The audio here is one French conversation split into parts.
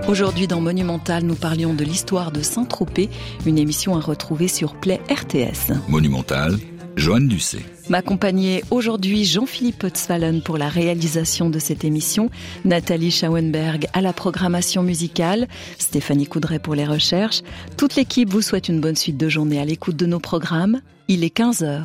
Aujourd'hui dans Monumental, nous parlions de l'histoire de Saint-Tropez, une émission à retrouver sur Play RTS. Monumental, Joanne Ducé. M'accompagnait aujourd'hui Jean-Philippe Otzwallen pour la réalisation de cette émission, Nathalie Schauenberg à la programmation musicale, Stéphanie Coudray pour les recherches. Toute l'équipe vous souhaite une bonne suite de journée à l'écoute de nos programmes. Il est 15h.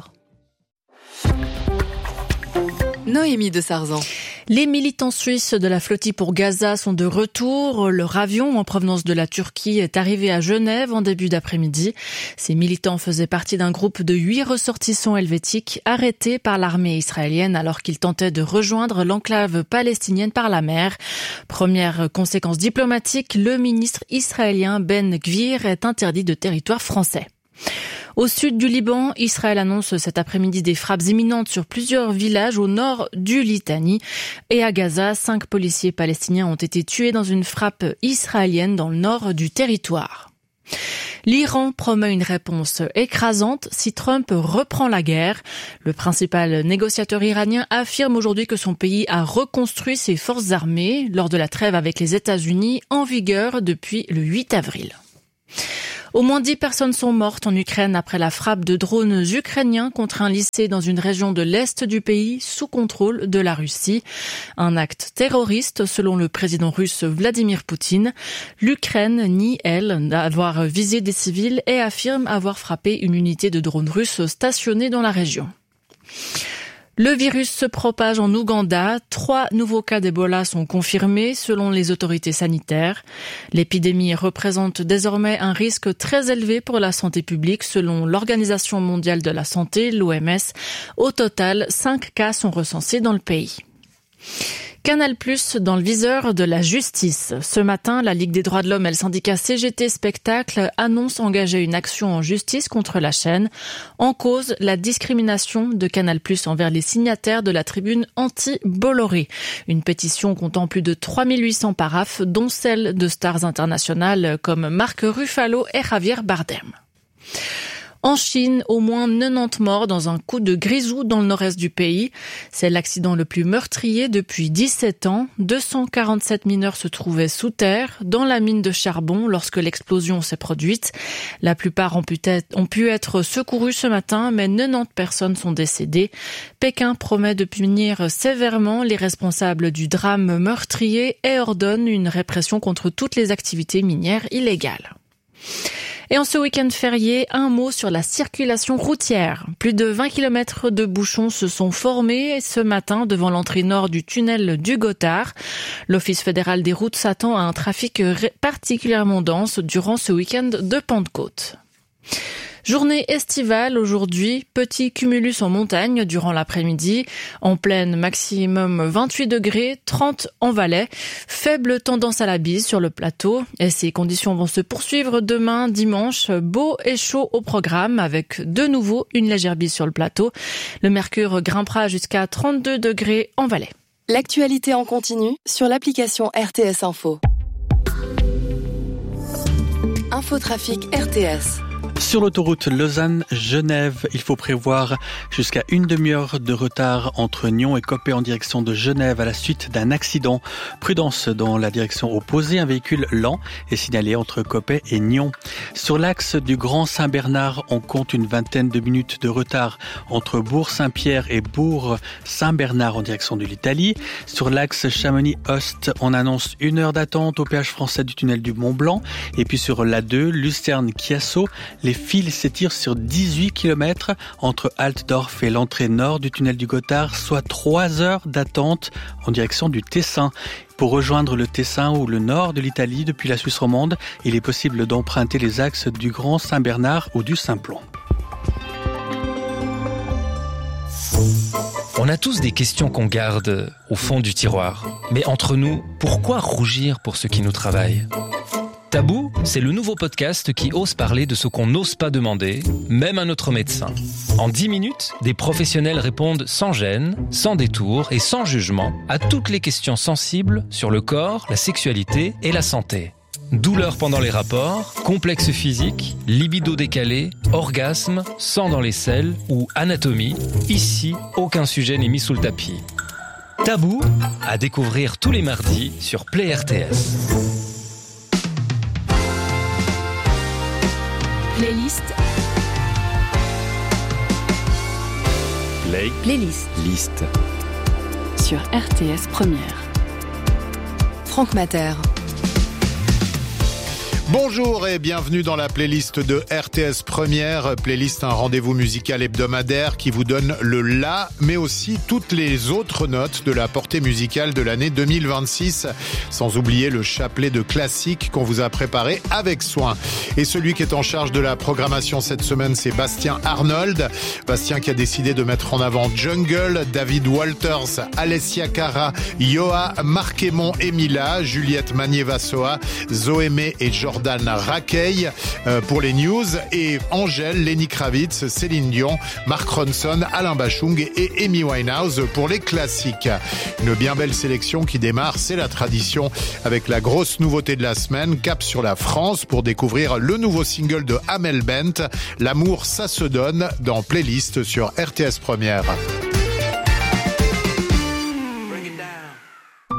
Noémie de Sarzan. Les militants suisses de la flottille pour Gaza sont de retour. Leur avion en provenance de la Turquie est arrivé à Genève en début d'après-midi. Ces militants faisaient partie d'un groupe de 8 ressortissants helvétiques arrêtés par l'armée israélienne alors qu'ils tentaient de rejoindre l'enclave palestinienne par la mer. Première conséquence diplomatique, le ministre israélien Ben Gvir est interdit de territoire français. Au sud du Liban, Israël annonce cet après-midi des frappes imminentes sur plusieurs villages au nord du Litani. Et à Gaza, 5 policiers palestiniens ont été tués dans une frappe israélienne dans le nord du territoire. L'Iran promet une réponse écrasante si Trump reprend la guerre. Le principal négociateur iranien affirme aujourd'hui que son pays a reconstruit ses forces armées lors de la trêve avec les États-Unis en vigueur depuis le 8 avril. Au moins 10 personnes sont mortes en Ukraine après la frappe de drones ukrainiens contre un lycée dans une région de l'Est du pays sous contrôle de la Russie. Un acte terroriste selon le président russe Vladimir Poutine. L'Ukraine nie, elle, d'avoir visé des civils et affirme avoir frappé une unité de drones russes stationnée dans la région. Le virus se propage en Ouganda. 3 nouveaux cas d'Ebola sont confirmés selon les autorités sanitaires. L'épidémie représente désormais un risque très élevé pour la santé publique selon l'Organisation mondiale de la santé, l'OMS. Au total, 5 cas sont recensés dans le pays. Canal+ dans le viseur de la justice. Ce matin, la Ligue des droits de l'homme et le syndicat CGT Spectacle annoncent engager une action en justice contre la chaîne. En cause, la discrimination de Canal+ envers les signataires de la tribune anti-Bolloré. Une pétition comptant plus de 3800 paraphes, dont celle de stars internationales comme Marc Ruffalo et Javier Bardem. En Chine, au moins 90 morts dans un coup de grisou dans le nord-est du pays. C'est l'accident le plus meurtrier depuis 17 ans. 247 mineurs se trouvaient sous terre, dans la mine de charbon, lorsque l'explosion s'est produite. La plupart ont pu être secourus ce matin, mais 90 personnes sont décédées. Pékin promet de punir sévèrement les responsables du drame meurtrier et ordonne une répression contre toutes les activités minières illégales. Et en ce week-end férié, un mot sur la circulation routière. Plus de 20 km de bouchons se sont formés ce matin devant l'entrée nord du tunnel du Gothard. L'Office fédéral des routes s'attend à un trafic particulièrement dense durant ce week-end de Pentecôte. Journée estivale aujourd'hui, petit cumulus en montagne durant l'après-midi. En plaine, maximum 28 degrés, 30 en Valais. Faible tendance à la bise sur le plateau. Et ces conditions vont se poursuivre demain, dimanche. Beau et chaud au programme avec de nouveau une légère bise sur le plateau. Le mercure grimpera jusqu'à 32 degrés en Valais. L'actualité en continu sur l'application RTS Info. Infotrafic RTS. Sur l'autoroute Lausanne-Genève, il faut prévoir jusqu'à une demi-heure de retard entre Nyon et Coppet en direction de Genève à la suite d'un accident. Prudence dans la direction opposée, un véhicule lent est signalé entre Coppet et Nyon. Sur l'axe du Grand Saint-Bernard, on compte une vingtaine de minutes de retard entre Bourg-Saint-Pierre et Bourg-Saint-Bernard en direction de l'Italie. Sur l'axe Chamonix-Ost, on annonce 1 heure d'attente au péage français du tunnel du Mont-Blanc. Et puis sur l'A2, Lucerne-Chiasso, les fils s'étirent sur 18 km entre Altdorf et l'entrée nord du tunnel du Gothard, soit 3 heures d'attente en direction du Tessin. Pour rejoindre le Tessin ou le nord de l'Italie depuis la Suisse romande, il est possible d'emprunter les axes du Grand Saint-Bernard ou du Simplon. On a tous des questions qu'on garde au fond du tiroir. Mais entre nous, pourquoi rougir pour ce qui nous travaille ? Tabou, c'est le nouveau podcast qui ose parler de ce qu'on n'ose pas demander, même à notre médecin. En 10 minutes, des professionnels répondent sans gêne, sans détour et sans jugement à toutes les questions sensibles sur le corps, la sexualité et la santé. Douleurs pendant les rapports, complexes physiques, libido décalé, orgasme, sang dans les selles ou anatomie, ici, aucun sujet n'est mis sous le tapis. Tabou, à découvrir tous les mardis sur Play RTS. Playlist. Playlist. Liste. Sur RTS Première. Franck Mater. Bonjour et bienvenue dans la playlist de RTS Première. Playlist, un rendez-vous musical hebdomadaire qui vous donne le la, mais aussi toutes les autres notes de la portée musicale de l'année 2026. Sans oublier le chapelet de classiques qu'on vous a préparé avec soin. Et celui qui est en charge de la programmation cette semaine, c'est Bastien Arnold. Bastien qui a décidé de mettre en avant Jungle, David Walters, Alessia Cara, Yoa, Marc Aymon et Mila, Juliette Magnier-Vassoa, Zoémé et Jordan Rakey pour les news, et Angèle, Lenny Kravitz, Céline Dion, Mark Ronson, Alain Bachung et Amy Winehouse pour les classiques. Une bien belle sélection qui démarre, c'est la tradition, avec la grosse nouveauté de la semaine, cap sur la France pour découvrir le nouveau single de Amel Bent, L'amour ça se donne, dans Playlist sur RTS Première.